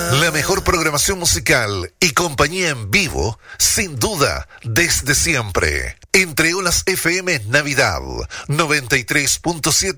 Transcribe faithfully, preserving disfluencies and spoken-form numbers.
La mejor programación musical y compañía en vivo, sin duda, desde siempre. Entre Olas F M Navidad noventa y tres punto siete